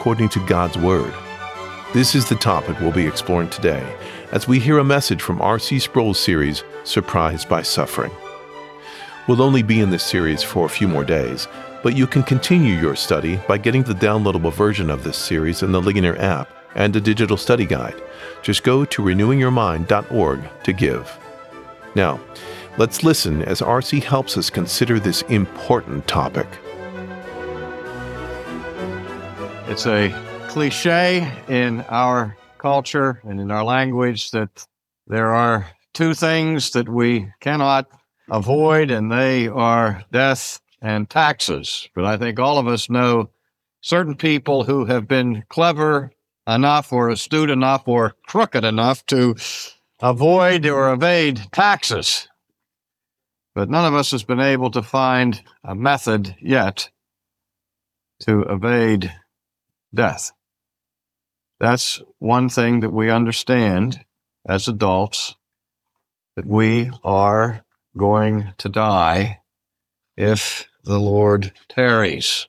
according to God's Word? This is the topic we'll be exploring today as we hear a message from R.C. Sproul's series, Surprised by Suffering. We'll only be in this series for a few more days, but you can continue your study by getting the downloadable version of this series in the Ligonier app and a digital study guide. Just go to renewingyourmind.org to give. Now, let's listen as R.C. helps us consider this important topic. It's a cliche in our culture and in our language that there are two things that we cannot avoid, and they are death and taxes. But I think all of us know certain people who have been clever enough or astute enough or crooked enough to avoid or evade taxes. But none of us has been able to find a method yet to evade death. That's one thing that we understand as adults, that we are going to die if the Lord tarries.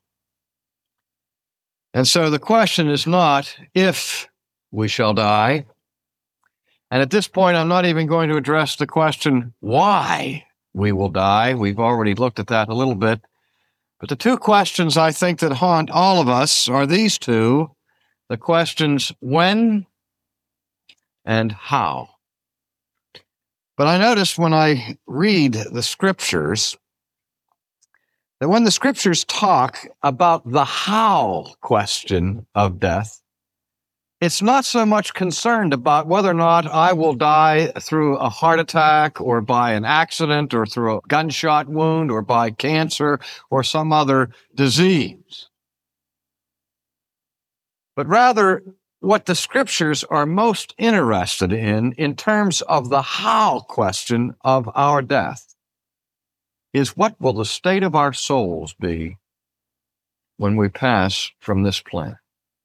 And so the question is not if we shall die. And at this point, I'm not even going to address the question why we will die. We've already looked at that a little bit. But the two questions I think that haunt all of us are these two: the questions when and how. But I notice when I read the Scriptures that when the Scriptures talk about the how question of death, it's not so much concerned about whether or not I will die through a heart attack or by an accident or through a gunshot wound or by cancer or some other disease. But rather, what the Scriptures are most interested in terms of the how question of our death, is what will the state of our souls be when we pass from this planet?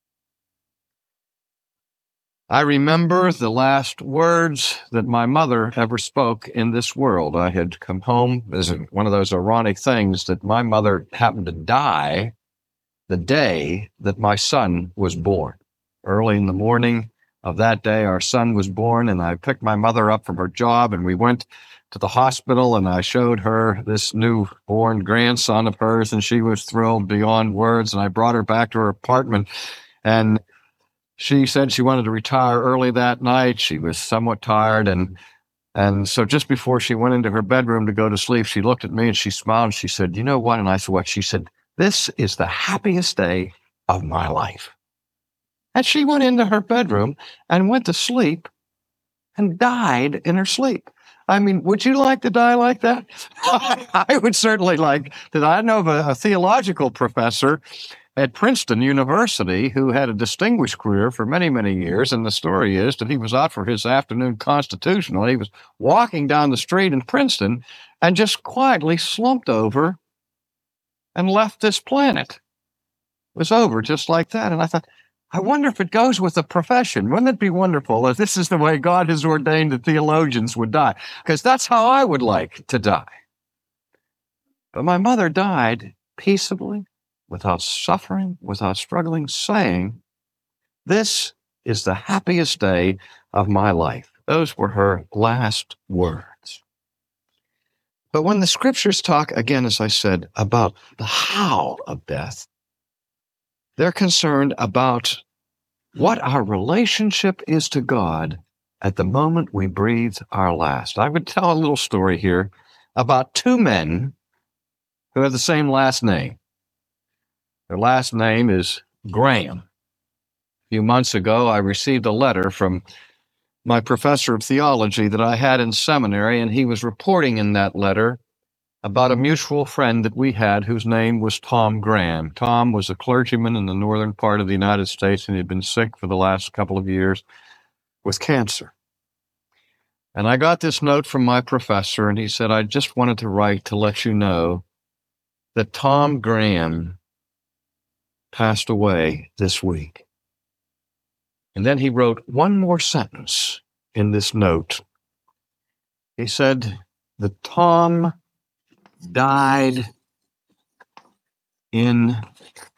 I remember the last words that my mother ever spoke in this world. I had come home. As one of those ironic things that my mother happened to die the day that my son was born. Early in the morning of that day, our son was born, and I picked my mother up from her job, and we went to the hospital, and I showed her this newborn grandson of hers, and she was thrilled beyond words, and I brought her back to her apartment, and she said she wanted to retire early that night. She was somewhat tired, and so just before she went into her bedroom to go to sleep, she looked at me, and she smiled, and she said, "You know what?" And I said, "What?" She said, "This is the happiest day of my life." And she went into her bedroom and went to sleep and died in her sleep. I mean, would you like to die like that? I would certainly like to die. I know of a theological professor at Princeton University who had a distinguished career for many, many years. And the story is that he was out for his afternoon constitutional. He was walking down the street in Princeton and just quietly slumped over and left this planet. It was over just like that. And I thought, I wonder if it goes with the profession. Wouldn't it be wonderful if this is the way God has ordained that theologians would die? Because that's how I would like to die. But my mother died peaceably, without suffering, without struggling, saying, "This is the happiest day of my life." Those were her last words. But when the Scriptures talk, again, as I said, about the how of death, they're concerned about what our relationship is to God at the moment we breathe our last. I would tell a little story here about two men who have the same last name. Their last name is Graham. A few months ago, I received a letter from my professor of theology that I had in seminary, and he was reporting in that letter about a mutual friend that we had whose name was Tom Graham. Tom was a clergyman in the northern part of the United States, and he had been sick for the last couple of years with cancer. And I got this note from my professor, and he said, "I just wanted to write to let you know that Tom Graham passed away this week." And then he wrote one more sentence in this note. He said that Tom died in